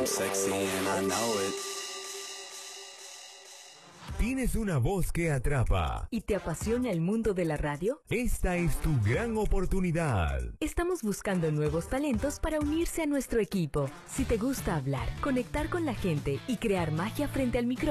I'm sexy and I know it. ¿Tienes una voz que atrapa? ¿Y te apasiona el mundo de la radio? Esta es tu gran oportunidad. Estamos buscando nuevos talentos para unirse a nuestro equipo. Si te gusta hablar, conectar con la gente y crear magia frente al micrófono,